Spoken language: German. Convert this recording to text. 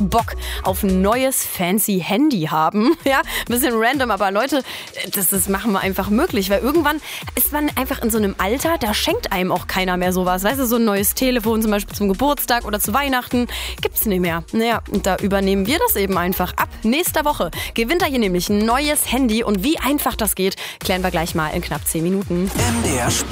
Bock auf ein neues fancy Handy haben. Ja, ein bisschen random, aber Leute, das machen wir einfach möglich, weil irgendwann ist man einfach in so einem Alter, da schenkt einem auch keiner mehr sowas. Weißt du, so ein neues Telefon zum Beispiel zum Geburtstag oder zu Weihnachten gibt's nicht mehr. Naja, und da übernehmen wir das eben einfach. Ab nächster Woche gewinnt er hier nämlich ein neues Handy und wie einfach das geht, klären wir gleich mal in knapp 10 Minuten. MDR Sport.